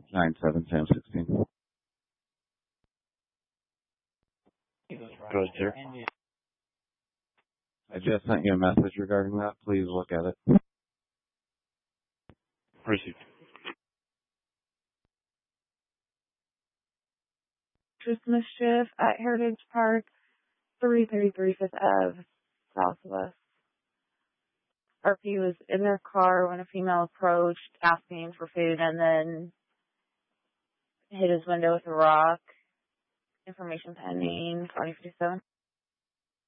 9/7/10/16. Go ahead, sir. I just sent you a message regarding that. Please look at it. Received. Christmas shift at Heritage Park, 333 Fifth Ave, Southwest. RP was in their car when a female approached, asking for food, and then hit his window with a rock. Information pending, 2057.